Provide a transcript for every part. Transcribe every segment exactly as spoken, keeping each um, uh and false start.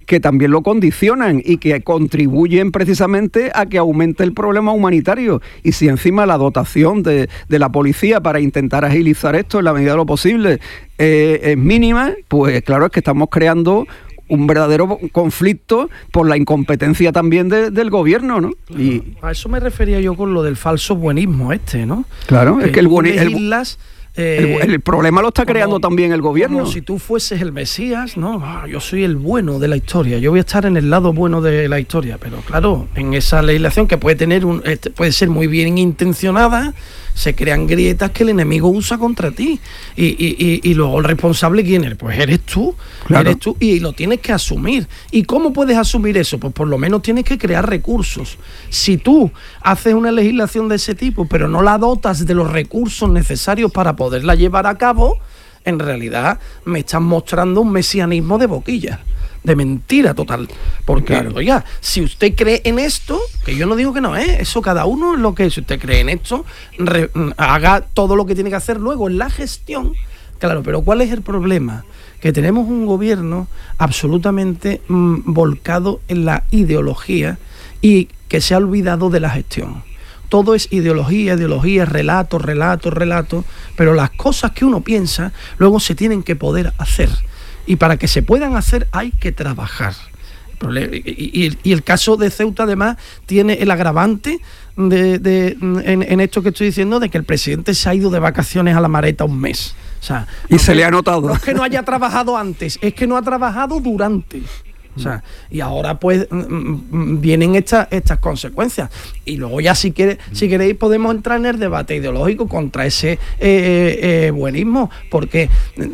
que también lo condicionan y que contribuyen precisamente a que aumente el problema humanitario. Y si encima la dotación de, de la policía para intentar agilizar esto en la medida de lo posible eh, es mínima, pues claro, es que estamos creando un verdadero conflicto por la incompetencia también de, del gobierno, ¿no? Claro, y a eso me refería yo con lo del falso buenismo este, ¿no? Claro, que es que el, buen, el, Eh, el, el problema lo está como, creando también el gobierno. Como si tú fueses el Mesías, ¿no? Ah, yo soy el bueno de la historia, yo voy a estar en el lado bueno de la historia, pero claro, en esa legislación que puede tener un, este, puede ser muy bien intencionada, se crean grietas que el enemigo usa contra ti. Y, y, y, y luego el responsable, ¿quién eres? Pues eres tú, claro. eres tú, y lo tienes que asumir. ¿Y cómo puedes asumir eso? Pues por lo menos tienes que crear recursos. Si tú haces una legislación de ese tipo, pero no la dotas de los recursos necesarios para poderla llevar a cabo, en realidad me estás mostrando un mesianismo de boquilla, de mentira total. Porque, claro. oiga, si usted cree en esto, que yo no digo que no, ¿eh? Eso cada uno es lo que es. Si usted cree en esto, re, haga todo lo que tiene que hacer luego en la gestión. Claro, pero ¿cuál es el problema? Que tenemos un gobierno absolutamente mmm, volcado en la ideología y que se ha olvidado de la gestión. Todo es ideología, ideología, relato, relato, relato, pero las cosas que uno piensa luego se tienen que poder hacer. Y para que se puedan hacer hay que trabajar. Y, y, y el caso de Ceuta además tiene el agravante de, de, en, en esto que estoy diciendo, de que el presidente se ha ido de vacaciones a la Mareta un mes. O sea, y se le ha notado. No es que no haya trabajado antes, es que no ha trabajado durante. O sea, y ahora pues vienen estas estas consecuencias. Y luego ya si quiere, si queréis podemos entrar en el debate ideológico contra ese eh, eh, buenismo, porque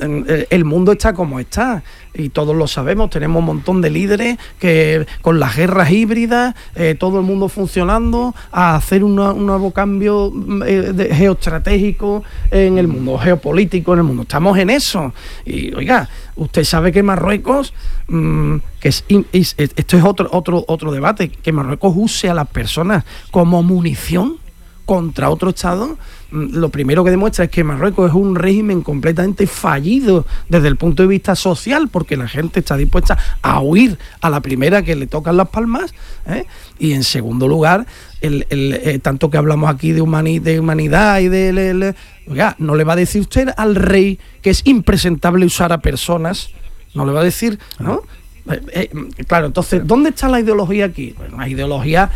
el mundo está como está. Y todos lo sabemos, tenemos un montón de líderes que con las guerras híbridas, eh, todo el mundo funcionando, a hacer una, un nuevo cambio eh, de, geoestratégico en el mundo, geopolítico en el mundo. Estamos en eso. Y oiga, usted sabe que Marruecos, mmm, que es, es, esto es otro, otro, otro debate, que Marruecos use a las personas como munición contra otro Estado. Lo primero que demuestra es que Marruecos es un régimen completamente fallido desde el punto de vista social, porque la gente está dispuesta a huir a la primera que le tocan las palmas, ¿eh? Y en segundo lugar, el, el, eh, tanto que hablamos aquí de, humani, de humanidad y de... Le, le, oiga, no le va a decir usted al rey que es impresentable usar a personas, no le va a decir, ¿no? Eh, eh, claro, entonces, ¿dónde está la ideología aquí? Bueno, una ideología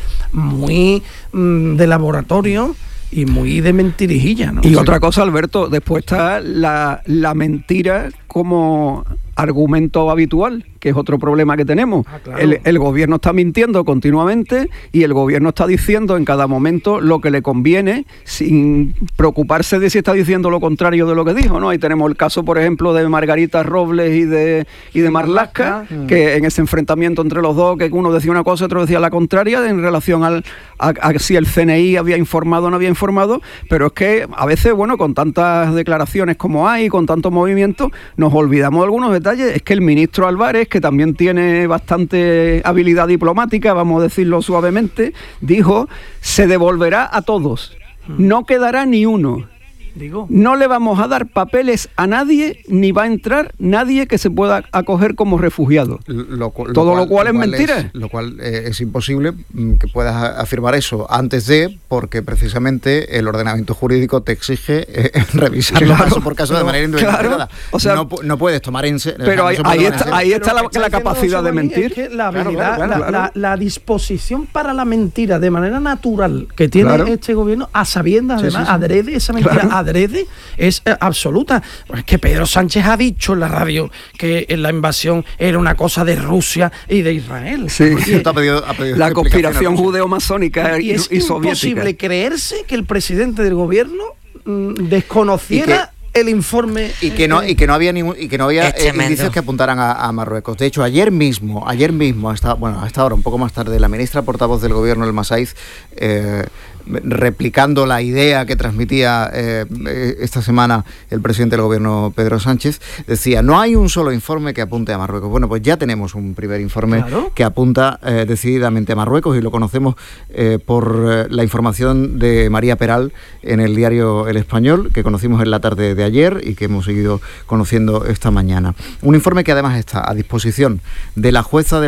muy mmm, de laboratorio y muy de mentirijilla, ¿no? Y otra cosa, Alberto, después está la, la mentira como argumento habitual, que es otro problema que tenemos. Ah, claro. el, el gobierno está mintiendo continuamente y el gobierno está diciendo en cada momento lo que le conviene sin preocuparse de si está diciendo lo contrario de lo que dijo, ¿no? Ahí tenemos el caso, por ejemplo, de Margarita Robles y de, y de Marlaska, mm. que en ese enfrentamiento entre los dos, que uno decía una cosa y otro decía la contraria en relación al, a, a si el C N I había informado o no había informado, pero es que a veces, bueno, con tantas declaraciones como hay, con tantos movimientos, nos olvidamos de algunos detalles. Es que el ministro Álvarez, que también tiene bastante habilidad diplomática, vamos a decirlo suavemente, dijo, se devolverá a todos, no quedará ni uno. Digo. No le vamos a dar papeles a nadie, ni va a entrar nadie que se pueda acoger como refugiado. Lo, lo Todo cual, lo cual es lo cual mentira. Es, lo cual eh, es imposible que puedas afirmar eso antes de, porque precisamente el ordenamiento jurídico te exige eh, revisarlo claro, caso por caso pero, de manera individualizada. Claro, o sea, no, no puedes tomar en serio. Pero ahí, ahí está, ahí está la, la capacidad de mentir. Es que la, habilidad, claro, claro, claro, la, claro. La, la disposición para la mentira de manera natural que tiene claro. este gobierno, a sabiendas, además, sí, sí, sí. adrede esa mentira. Claro. Adrede es eh, absoluta. Pues es que Pedro Sánchez ha dicho en la radio que la invasión era una cosa de Rusia y de Israel. Sí, y, ha pedido, ha pedido la conspiración judeo-masónica y, y, es y soviética. Es imposible creerse que el presidente del gobierno mmm, desconociera el informe y que no y que no había ningún y que no había eh, indicios que apuntaran a, a Marruecos. De hecho, ayer mismo, ayer mismo hasta bueno, hasta ahora un poco más tarde, la ministra portavoz del gobierno, el Masaiz, eh, replicando la idea que transmitía eh, esta semana el presidente del gobierno, Pedro Sánchez, decía, no hay un solo informe que apunte a Marruecos. Bueno, pues ya tenemos un primer informe claro. que apunta eh, decididamente a Marruecos, y lo conocemos eh, por eh, la información de María Peral en el diario El Español, que conocimos en la tarde de ayer y que hemos seguido conociendo esta mañana. Un informe que además está a disposición de la jueza de